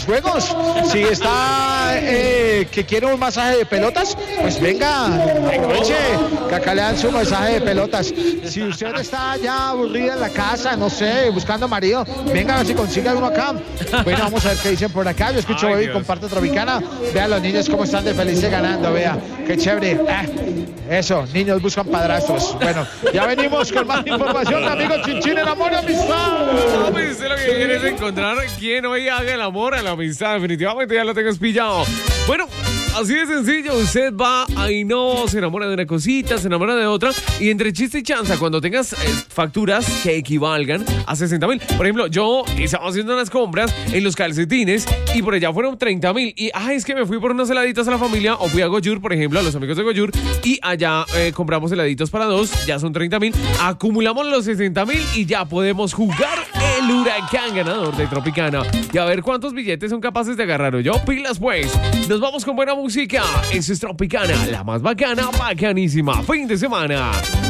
juegos. Si está que quiere un masaje de pelotas, pues venga, aproveche, que acá le dan su masaje de pelotas. Si usted está ya aburrida en la casa, no sé, buscando marido, venga a ver si consigue uno acá. Bueno, vamos a ver qué dicen por acá. Yo escucho hoy comparte Tropicana. Vean los niños cómo están de felices ganando, vea, qué chévere. Eso, niños buscan padrastros. Bueno, ya venimos con más información, amigos. Chinchín, el amor y amistad. Usted lo que quiere es encontrar quien hoy haga el amor a la amistad. Definitivamente ya lo tengo pillado. Bueno, así de sencillo, usted va ahí, no, se enamora de una cosita, se enamora de otra, y entre chiste y chanza, cuando tengas facturas que equivalgan a 60,000. Por ejemplo, yo estaba haciendo unas compras en los calcetines y por allá fueron 30,000. Y es que me fui por unas heladitas a la familia, o fui a Goyur, por ejemplo, a los amigos de Goyur, y allá compramos heladitos para dos, ya son 30,000. Acumulamos los 60,000 y ya podemos jugar el huracán ganador de Tropicana. Y a ver cuántos billetes son capaces de agarrar. Yo, pilas pues. Nos vamos con buena música. Eso es Tropicana, la más bacana, bacanísima. Fin de semana.